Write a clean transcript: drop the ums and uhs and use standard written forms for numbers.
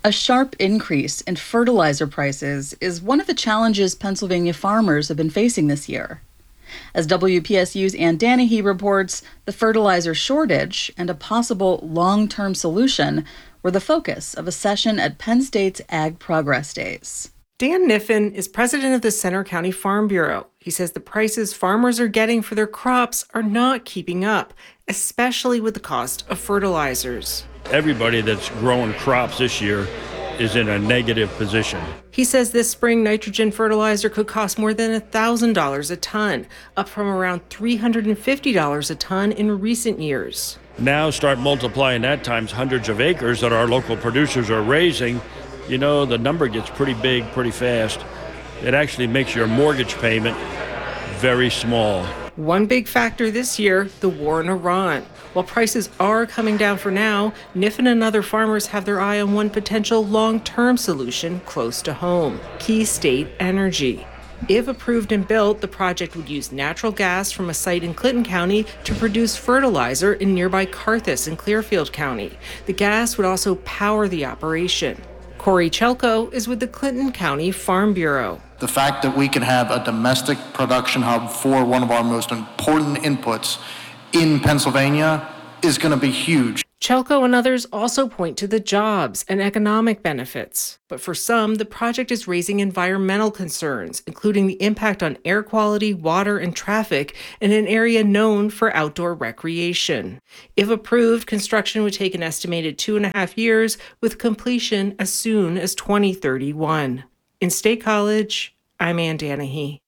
A sharp increase in fertilizer prices is one of the challenges Pennsylvania farmers have been facing this year. As WPSU's Ann Danahy reports, the fertilizer shortage and a possible long-term solution were the focus of a session at Penn State's Ag Progress Days. Dan Kniffen is president of the Center County Farm Bureau. He says the prices farmers are getting for their crops are not keeping up, especially with the cost of fertilizers. Everybody that's growing crops this year is in a negative position. He says this spring nitrogen fertilizer could cost more than $1,000 a ton, up from around $350 a ton in recent years. Now start multiplying that times hundreds of acres that our local producers are raising. You know, the number gets pretty big pretty fast. It actually makes your mortgage payment very small. One big factor this year, the war in Iran. While prices are coming down for now, Kniffen and other farmers have their eye on one potential long-term solution close to home: Key State Energy. If approved and built, the project would use natural gas from a site in Clinton County to produce fertilizer in nearby Carthus in Clearfield County. The gas would also power the operation. Corey Chelko is with the Clinton County Farm Bureau. The fact that we can have a domestic production hub for one of our most important inputs in Pennsylvania is going to be huge. Chelko and others also point to the jobs and economic benefits. But for some, the project is raising environmental concerns, including the impact on air quality, water, and traffic in an area known for outdoor recreation. If approved, construction would take an estimated 2.5 years, with completion as soon as 2031. In State College, I'm Ann Danahy.